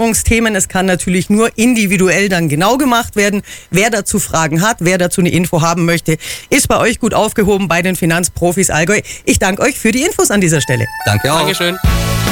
Versicherungsthemen. Es kann natürlich nur individuell dann genau gemacht werden. Wer dazu Fragen hat, wer dazu eine Info haben möchte, ist bei euch gut aufgehoben bei den Finanzprofis Allgäu. Ich danke euch für die Infos an dieser Stelle. Danke auch. Dankeschön.